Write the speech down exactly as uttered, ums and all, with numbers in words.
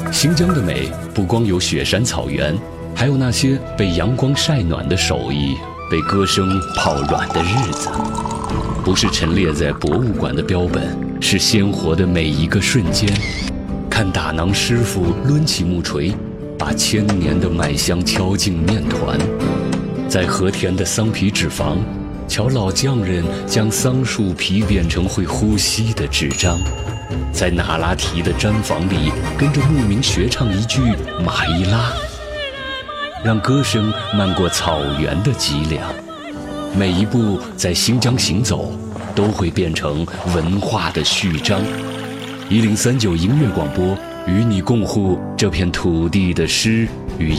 新疆的美不光有雪山草原，还有那些被阳光晒暖的手艺，被歌声泡软的日子。不是陈列在博物馆的标本，是鲜活的每一个瞬间。看打馕师傅抡起木锤，把千年的麦香敲进面团。在和田的桑皮纸坊，瞧老匠人将桑树皮变成会呼吸的纸张。在那拉提的毡房里，跟着牧民学唱一句马伊拉，让歌声漫过草原的脊梁。每一步在新疆行走，都会变成文化的序章。一零三九音乐广播，与你共护这片土地的诗